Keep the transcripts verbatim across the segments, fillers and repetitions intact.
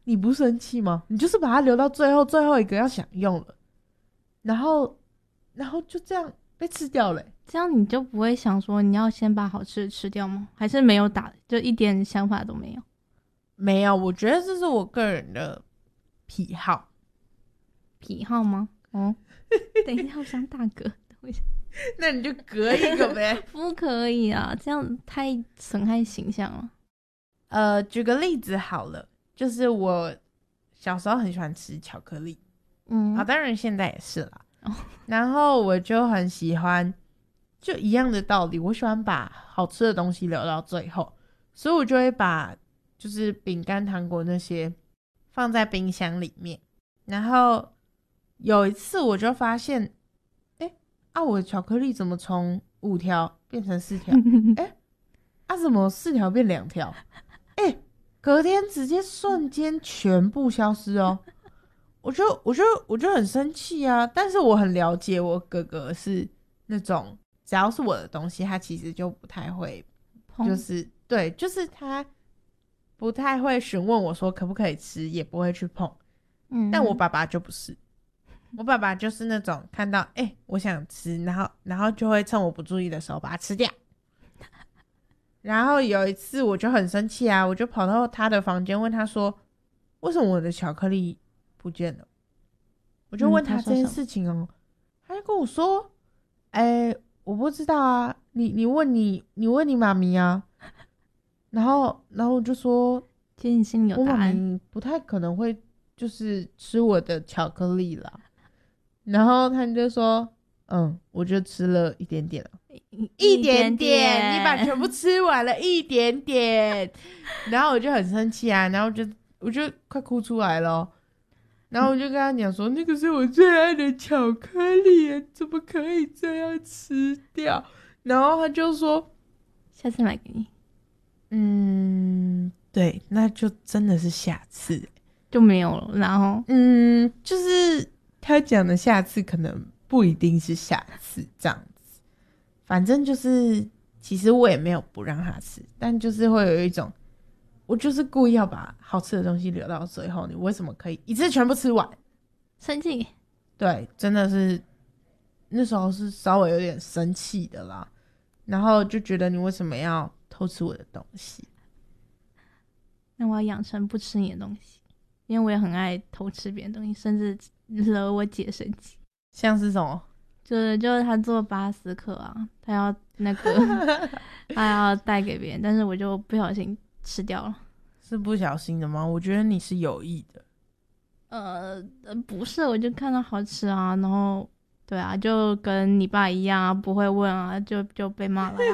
你不生气吗？你就是把它留到最后，最后一个要享用了，然后然后就这样被吃掉了、欸。 这样你就不会想说你要先把好吃的吃掉吗？还是没有打，就一点想法都没有？ 没有，我觉得这是我个人的癖好。 癖好吗？哦，等一下，我想打嗝。等一下， 那你就隔一个呗。 不可以啊，这样太损害形象了。 呃，举个例子好了，就是我小时候很喜欢吃巧克力，嗯，好，当然现在也是啦。哦、然后我就很喜欢，就一样的道理，我喜欢把好吃的东西留到最后，所以我就会把就是饼干、糖果那些放在冰箱里面。然后有一次我就发现，哎，啊，我的巧克力怎么从五条变成四条？哎，啊，怎么四条变两条？哎，隔天直接瞬间全部消失哦！我就我就我就很生气啊！但是我很了解我哥哥是那种只要是我的东西，他其实就不太会，就是对，就是他不太会询问我说可不可以吃，也不会去碰。嗯，但我爸爸就不是，我爸爸就是那种看到哎、欸、我想吃，然后然后就会趁我不注意的时候把它吃掉。然后有一次我就很生气啊，我就跑到他的房间问他说为什么我的巧克力不见了。我就问他这件事情哦、喔嗯、他, 他就跟我说哎、欸、我不知道啊，你你问你你问你妈咪啊。然后然后我就说其实你心里有答案， 我妈咪不太可能会就是吃我的巧克力啦。然后他就说嗯，我就吃了一点点了，一点点，你把全部吃完了，一点点。然后我就很生气啊，然后我就我就快哭出来了。然后我就跟他讲说，那个是我最爱的巧克力，怎么可以这样吃掉？然后他就说， 下次买给你。 嗯，对，那就真的是下次就没有了。然后， 嗯，就是他讲的下次可能不一定是下次这样子，反正就是其实我也没有不让他吃，但就是会有一种我就是故意要把好吃的东西留到最后，你为什么可以一次全部吃完？ 生气。 对，真的是那时候是稍微有点生气的啦，然后就觉得你为什么要偷吃我的东西？ 那我要养成不吃你的东西，因为我也很爱偷吃别人东西，甚至惹我姐生气。 像是什么？ 就是就是他做巴斯克啊，他要那个他要带给别人，但是我就不小心吃掉了。 是不小心的吗？我觉得你是有意的。 呃，不是，我就看到好吃啊，然后对啊，就跟你爸一样啊，不会问啊，就就被骂了啊。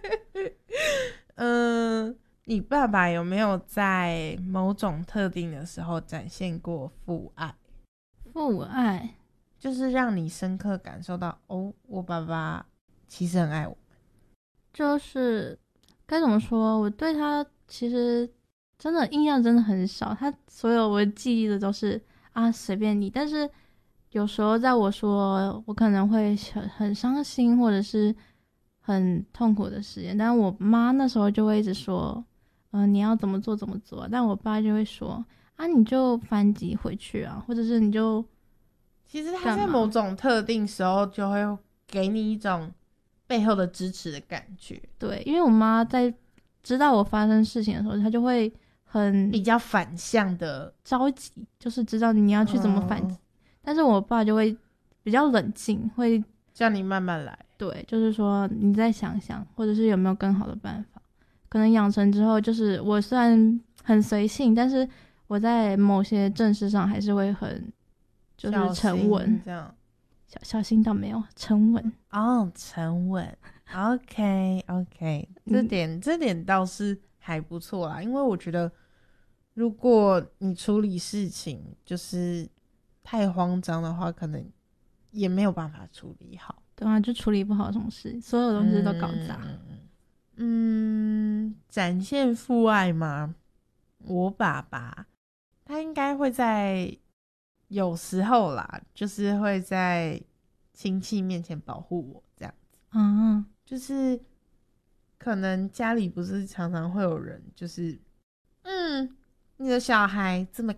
嗯，你爸爸有没有在某种特定的时候展现过父爱？ 父爱就是让你深刻感受到，哦，我爸爸其实很爱我。 就是该怎么说，我对他其实真的印象真的很少，他所有我记忆的都是啊随便你，但是有时候在我说我可能会很很伤心或者是很痛苦的时间，但我妈那时候就会一直说嗯、呃，你要怎么做怎么做，但我爸就会说啊你就反击回去啊，或者是你就其实他在某种特定时候就会给你一种背后的支持的感觉。 对，因为我妈在知道我发生事情的时候，她就会很比较反向的着急，就是知道你要去怎么反击、嗯、但是我爸就会比较冷静，会叫你慢慢来。 对，就是说你再想想，或者是有没有更好的办法。可能养成之后，就是我虽然很随性，但是我在某些正事上还是会很就是沉稳， 这样小小心倒没有沉稳哦，沉稳。OK OK， 这点、嗯、这点倒是还不错啦，因为我觉得如果你处理事情就是太慌张的话，可能也没有办法处理好。 对啊，就处理不好什么事，所有东西都搞砸。 嗯, 嗯，展现父爱吗？我爸爸他应该会在有时候啦，就是会在亲戚面前保护我这样子。 嗯， 就是可能家里不是常常会有人就是嗯，你的小孩这么